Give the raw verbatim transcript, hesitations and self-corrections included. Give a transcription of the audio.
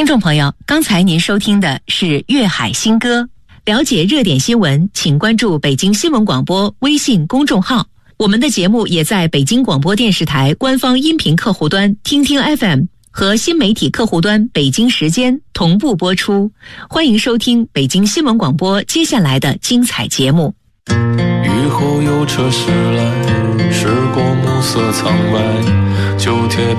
听众朋友，刚才您收听的是粤海新歌。了解热点新闻，请关注北京新闻广播微信公众号。我们的节目也在北京广播电视台官方音频客户端听听 F M 和新媒体客户端北京时间同步播出。欢迎收听北京新闻广播接下来的精彩节目。 雨后有车驶来，驶过暮色苍白，旧铁